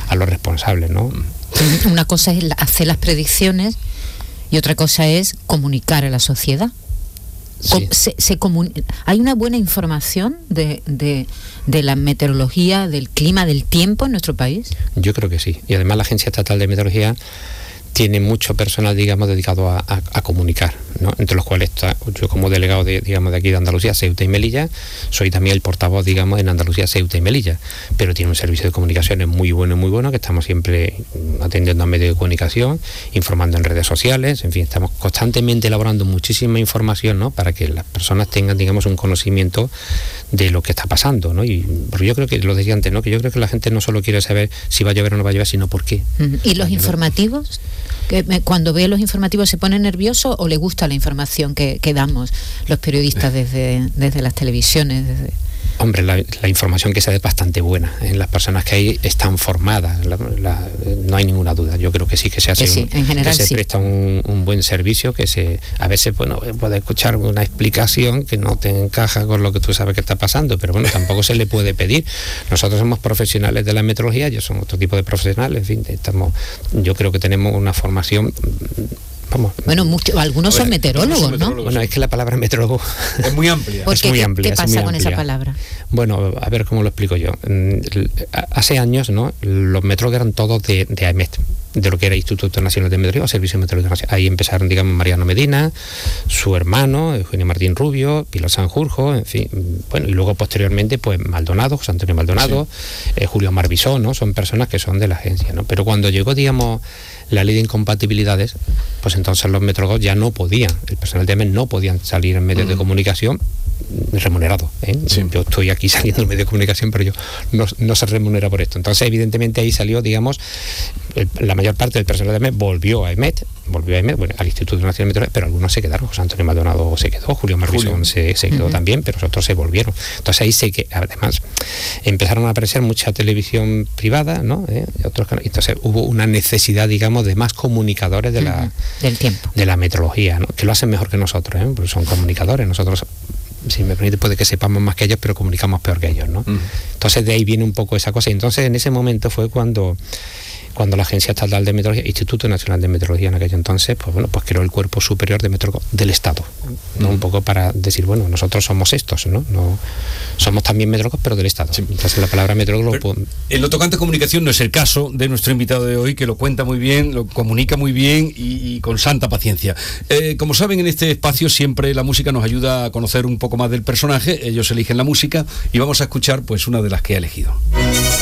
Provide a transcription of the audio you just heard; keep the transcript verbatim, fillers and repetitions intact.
a los responsables, ¿no? Una cosa es hacer las predicciones y otra cosa es comunicar a la sociedad. Sí. Se, se comun... ¿Hay una buena información de, de, de la meteorología, del clima, del tiempo en nuestro país? Yo creo que sí. Y además la Agencia Estatal de Meteorología tiene mucho personal, digamos, dedicado a, a, a comunicar, ¿no? Entre los cuales está, yo como delegado de, digamos, de aquí de Andalucía, Ceuta y Melilla, soy también el portavoz, digamos, en Andalucía, Ceuta y Melilla, pero tiene un servicio de comunicaciones muy bueno, muy bueno, que estamos siempre atendiendo a medios de comunicación, informando en redes sociales, en fin, estamos constantemente elaborando muchísima información, ¿no? Para que las personas tengan, digamos, un conocimiento de lo que está pasando, ¿no? Y porque yo creo que, lo decía antes, ¿no? Que yo creo que la gente no solo quiere saber si va a llover o no va a llover, sino por qué. ¿Y los informativos? Que me, cuando ve los informativos, ¿se pone nervioso o le gusta la información que, que damos los periodistas desde, desde las televisiones? Desde... Hombre, la, la información que se da es bastante buena, ¿eh? Las personas que hay están formadas, la, la, no hay ninguna duda. Yo creo que sí que se hace, que sí, un, en general, que se sí. presta un, un buen servicio, que se a veces, bueno, puede escuchar una explicación que no te encaja con lo que tú sabes que está pasando, pero bueno, tampoco se le puede pedir. Nosotros somos profesionales de la meteorología, ellos son otro tipo de profesionales, en fin, estamos, yo creo que tenemos una formación... Vamos. Bueno, mucho, algunos son meteorólogos, son meteorólogos, ¿no? Bueno, es que la palabra meteorólogo es muy amplia. ¿Por es qué, muy qué, amplia. ¿Qué pasa muy con amplia. esa palabra? Bueno, a ver cómo lo explico yo. Hace años, ¿no? Los meteorólogos eran todos de, de A E M E T, de lo que era Instituto Nacional de Meteorología o Servicio Meteorológico Nacional. Ahí empezaron, digamos, Mariano Medina, su hermano, Eugenio Martín Rubio, Pilar Sanjurjo, en fin, bueno, y luego posteriormente, pues Maldonado, José Antonio Maldonado, sí. eh, Julio Marbisó, ¿no? Son personas que son de la agencia, ¿no? Pero cuando llegó, digamos, la ley de incompatibilidades, pues entonces los meteorólogos ya no podían, el personal de A E M E T no podían salir en medios uh-huh. de comunicación remunerado, ¿eh? Sí. Yo estoy aquí saliendo en medio de comunicación, pero yo no, no se remunera por esto. Entonces, evidentemente, ahí salió, digamos, el, la mayor parte del personal de A E M E T volvió a A E M E T, volvió a A E M E T, bueno, al Instituto Nacional de Meteorología, pero algunos se quedaron. José Antonio Maldonado se quedó, Julio Marbisón se, se quedó uh-huh. también, pero otros se volvieron. Entonces ahí sé que, además, empezaron a aparecer mucha televisión privada, ¿no? ¿Eh? Otros canales. Entonces hubo una necesidad, digamos, de más comunicadores de la, uh-huh. del tiempo, de la meteorología, ¿no? Que lo hacen mejor que nosotros, ¿eh? Porque son comunicadores. Nosotros, si me permite, puede que sepamos más que ellos, pero comunicamos peor que ellos, ¿no? Uh-huh. Entonces de ahí viene un poco esa cosa. Y entonces en ese momento fue cuando cuando la Agencia Estatal de Meteorología, Instituto Nacional de Meteorología en aquel entonces, pues bueno, pues creó el Cuerpo Superior de Meteorólogos del Estado, ¿no? Uh-huh. Un poco para decir, bueno, nosotros somos estos, ¿no? No somos también meteorólogos, pero del Estado. Sí. Entonces la palabra meteorólogo... Pero, pues, en lo tocante a comunicación no es el caso de nuestro invitado de hoy, que lo cuenta muy bien, lo comunica muy bien y, y con santa paciencia. Eh, como saben, en este espacio siempre la música nos ayuda a conocer un poco más del personaje, ellos eligen la música y vamos a escuchar pues una de las que ha elegido.